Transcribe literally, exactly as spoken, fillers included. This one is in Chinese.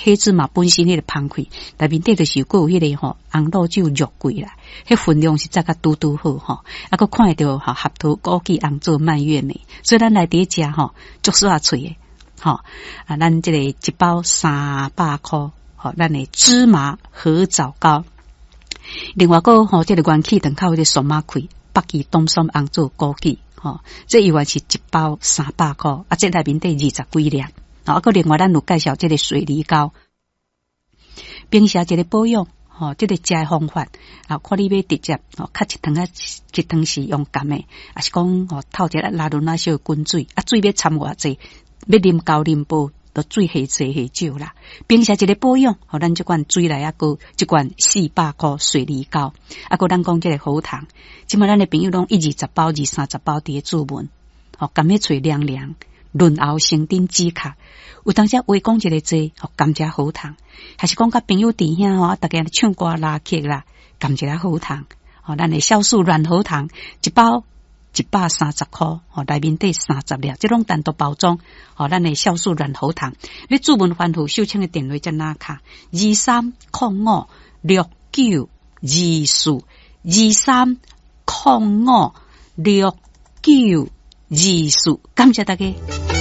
黑芝麻本身迄个芳气，内面底就是有迄个吼红露酒肉桂啦，迄分量是再甲拄拄好吼，啊个看会到吼合土枸杞红做蔓越莓，所以咱来底食吼足煞脆诶，吼啊咱这个一包三百块，吼咱的芝麻合枣糕，另外个吼这个元气堂口的松麻葵、北极冬松红做枸杞，吼这以外是一包三百块，啊这内面底二十几粒。啊，个另外咱有介绍这个水梨膏，平时这个保养，吼、哦，这个食方法啊，看你要直接哦，较一汤啊，一汤是用甘的，啊是讲哦，透一个拉轮啊小滚水，啊水要掺偌济，要啉高啉薄，都水下济下少啦。平时这个保养，哦，咱这罐水来啊个，这罐四百块水梨膏，啊个咱讲这个好糖，即马咱的朋友拢一二十包、二三十包伫注文，哦，甘迄脆凉凉。润喉生津止咳，有当时话讲一个字，哦，甘蔗好糖，还是讲甲朋友伫遐吼，大家唱歌拉客啦，甘蔗好糖，哦，咱的酵素软喉糖一包一百三十块，哦，内面底三十粒，这种单独包装，哦，咱的酵素软喉糖，你注文番号秀清的电话在哪卡？二三零五六九二四，二三零五六九二四，感谢大家。